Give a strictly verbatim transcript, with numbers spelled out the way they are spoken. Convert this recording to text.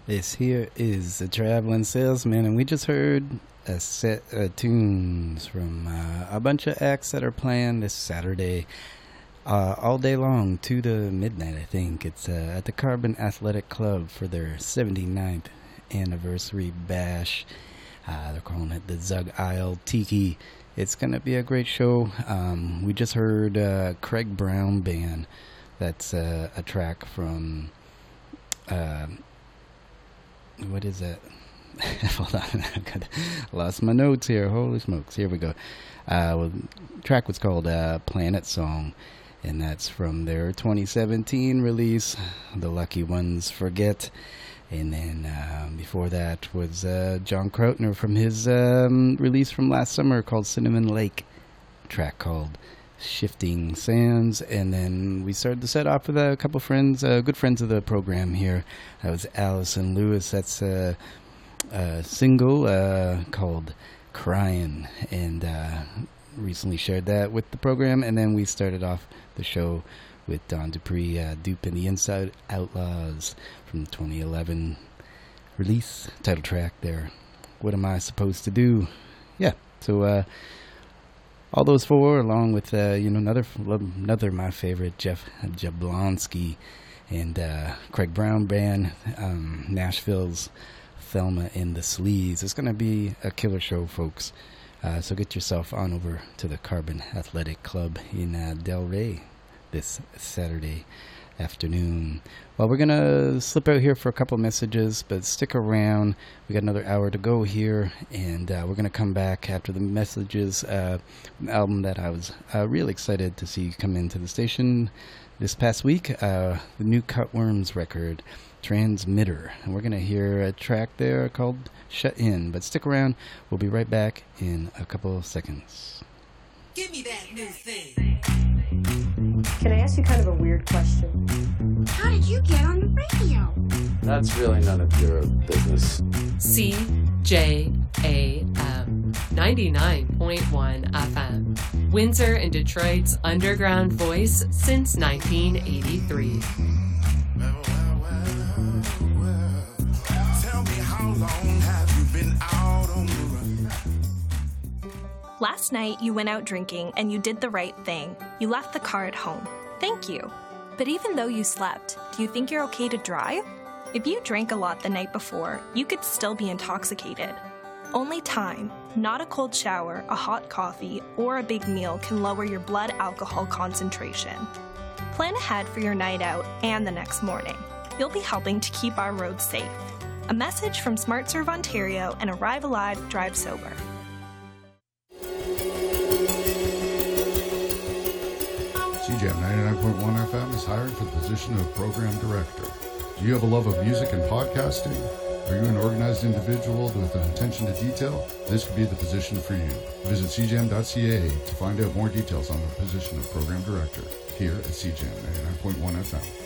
This here is the Traveling Salesman, and we just heard a set of tunes from uh, a bunch of acts that are playing this Saturday uh, all day long, two to midnight, I think. It's uh, at the Carbon Athletic Club for their seventy-ninth anniversary bash. Uh, they're calling it the Zug Isle Tiki. It's going to be a great show. Um, we just heard uh, Craig Brown Band. That's uh, a track from... Uh, what is that? Hold on, I lost my notes here. Holy smokes! Here we go. Uh, well, the track was called uh, "Planet Song," and that's from their twenty seventeen release, "The Lucky Ones Forget." And then uh, before that was uh, John Krautner from his um, release from last summer called "Cinnamon Lake," a track called "Shifting Sands." And then we started the set off with a couple friends, uh, good friends of the program here. That was Allison Lewis. That's a, a single uh, called "Crying," and uh, recently shared that with the program. And then we started off the show with Don Dupree, uh, Dupe and the Inside Outlaws from the twenty eleven release, title track there. What Am I Supposed to Do? Yeah, so uh, all those four, along with uh, you know another another my favorite, Jeff Jablonski and uh, Craig Brown Band, um, Nashville's Thelma and the Sleaze. It's going to be a killer show, folks. Uh, so get yourself on over to the Carbon Athletic Club in uh, Delray this Saturday afternoon. Well, we're going to slip out here for a couple messages, but stick around. We got another hour to go here, and uh, we're going to come back after the messages. Uh, an album that I was uh, really excited to see come into the station this past week, uh, the new Cutworms record, Transmitter. And we're going to hear a track there called Shut In. But stick around. We'll be right back in a couple of seconds. Give me that new thing. Can I ask you kind of a weird question? How did you get on the radio? That's really none of your business. C J A M ninety-nine point one F M. Windsor and Detroit's underground voice since nineteen eighty-three. Well, well, well, well. Tell me, how long have you been out on the run? Last night, you went out drinking and you did the right thing. You left the car at home. Thank you. But even though you slept, do you think you're okay to drive? If you drank a lot the night before, you could still be intoxicated. Only time, not a cold shower, a hot coffee, or a big meal can lower your blood alcohol concentration. Plan ahead for your night out and the next morning. You'll be helping to keep our roads safe. A message from SmartServe Ontario and Arrive Alive, Drive Sober. C J A M ninety-nine point one F M is hired for the position of Program Director. Do you have a love of music and podcasting? Are you an organized individual with an attention to detail? This could be the position for you. Visit c j a m dot c a to find out more details on the position of Program Director here at C J A M ninety-nine point one F M.